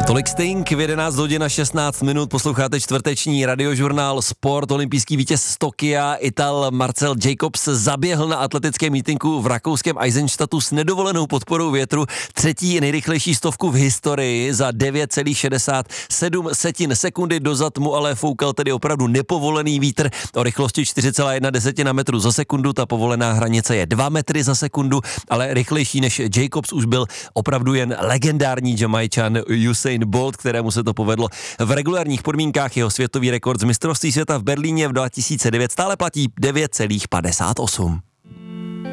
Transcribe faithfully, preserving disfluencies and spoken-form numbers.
Tolik Sting v jedenáct hodin a šestnáct minut, posloucháte čtvrteční radiožurnál Sport. Olympijský vítěz z Tokia, Ital Marcel Jacobs, zaběhl na atletickém mítinku v rakouském Eisenstadtu s nedovolenou podporou větru třetí nejrychlejší stovku v historii za devět celá šedesát sedm sekundy. Dozad mu ale foukal tedy opravdu nepovolený vítr o rychlosti čtyři celá jedna metru za sekundu. Ta povolená hranice je dva metry za sekundu, ale rychlejší než Jacobs už byl opravdu jen legendární Jamajčan Usain Bolt, kterému se to povedlo v regulárních podmínkách. Jeho světový rekord z mistrovství světa v Berlíně v dva tisíce devět stále platí devět celá padesát osm.